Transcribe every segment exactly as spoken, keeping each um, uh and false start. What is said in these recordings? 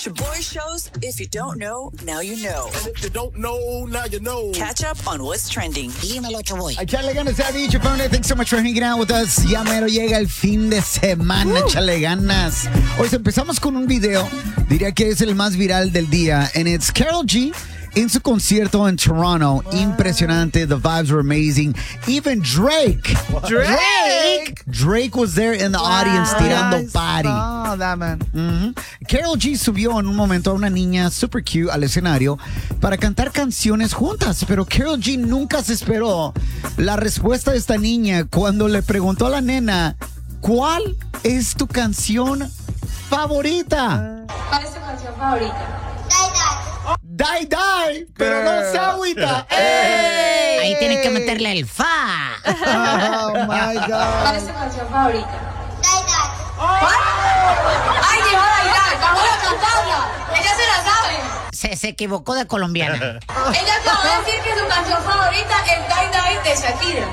Shaboy shows, if you don't know, now you know. And if you don't know, now you know. Catch up on what's trending. Dímelo, Chaboy. Échale ganas, ha dicho, family. Thanks so much for hanging out with us. Ya mero llega el fin de semana. Uh. Échale ganas. Hoy empezamos con un video. Diría que es el más viral del día. And it's Karol G en su concierto en Toronto. What? Impresionante. The vibes were amazing. Even Drake. What? Drake? Drake was there in the wow. audience tirando I party. Oh, that man. Mm-hmm. Karol G subió en un momento a una niña super cute al escenario para cantar canciones juntas, pero Karol G nunca se esperó la respuesta de esta niña cuando le preguntó a la nena, ¿cuál es tu canción favorita? ¿Cuál es tu canción favorita? Die, die, pero no se agüita. ¡Ey! Ahí tienen que meterle el fa. Oh my God. ¿Cuál es tu canción favorita? Die, die. ¿Cuál? ¡Ay, llegó Die, die! ¡Vamos a cantarla! ¡Ella se la sabe! Se, se equivocó de colombiana. Ella acaba de decir que su canción favorita es Die, die de Shakira.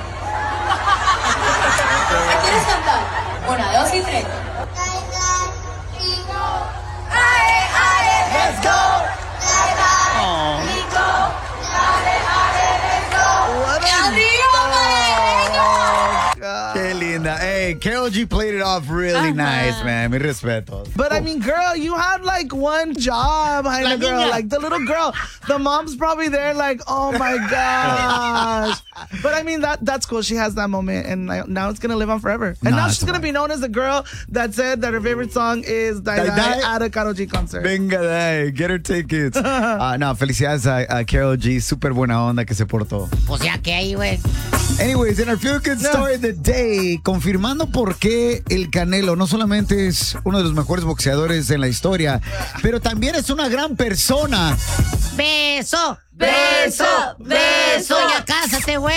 ¿La quieres cantar? Una, dos y tres. Die, die, y go. ¡Ay, ay, let's go! Qué linda. Hey, Karol G played it off really uh-huh. nice, man. Mi respeto. But I mean, girl, you had like one job, Jaina girl. Like the little girl. The mom's probably there like, oh my gosh. But I mean, that that's cool. She has that moment, and like, now it's going to live on forever. And no, now she's going to be known as the girl that said that her favorite song is Die Die, Die at a Karol G concert. Venga, die. Get her tickets. uh, no, felicidades a, a Karol G. Súper buena onda que se portó. Pues ya que ahí, güey. Anyways, in our feel good story of the day, confirmando por qué el Canelo no solamente es uno de los mejores boxeadores en la historia, pero también es una gran persona. Beso, beso, beso. Ya cásate, güey.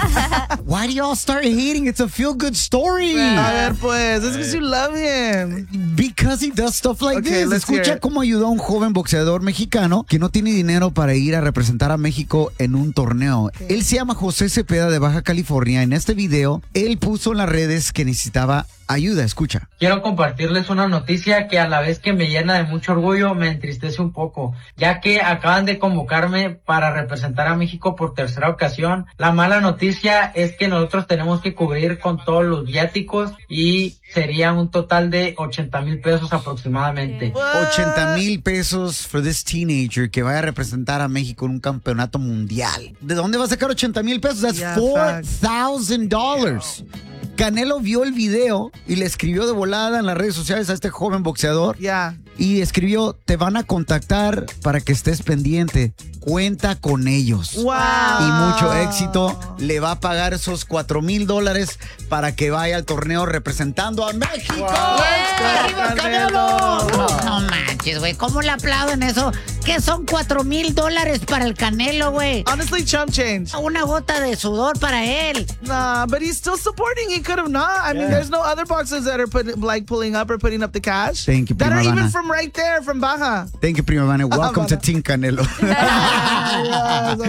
Why do y'all start hating? It's a feel good story. A ver, pues, it's because you love him. Because he does stuff like okay, this. Escucha cómo ayudó a un joven boxeador mexicano que no tiene dinero para ir a representar a México en un torneo. Okay. Él se llama José Cepeda de Baja California. En este video, él puso en las redes que necesitaba ayuda. Escucha. Quiero compartirles una noticia que a la vez que me llena de mucho orgullo, me entristece un poco, ya que acaban de convocarme para representar a México por tercera ocasión. La mala noticia es que nosotros tenemos que cubrir con todos los viáticos y sería un total de ochenta mil pesos aproximadamente. ochenta mil pesos for this teenager que vaya a representar a México en un campeonato mundial. ¿De dónde va a sacar ochenta mil pesos? That's yeah, four thousand dollars. Canelo vio el video y le escribió de volada en las redes sociales a este joven boxeador. Yeah. Y escribió, te van a contactar para que estés pendiente. Cuenta con ellos. Wow. Y mucho éxito. Le va a pagar esos cuatro mil dólares para que vaya al torneo representando a México. Wow. Yeah. ¡Arriba, Canelo! No manches, güey. ¿Cómo le aplauden eso? ¿Qué son cuatro mil dólares para el Canelo, güey? Honestly, chump change. Una gota de sudor para él. Nah, but he's still supporting. He could have not. I mean, yeah. There's no other boxers that are put, like pulling up or putting up the cash. Thank you, That are Prima even Vana. from right there, from Baja. Thank you, Prima Vana. Welcome to Team Canelo.